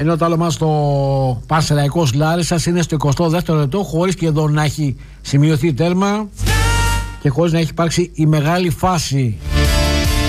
Ενώ το άλλο μας το Πανσεραϊκός Λάρισσας είναι στο 22ο λεπτό, χωρίς και εδώ να έχει σημειωθεί τέρμα και χωρίς να έχει υπάρξει η μεγάλη φάση.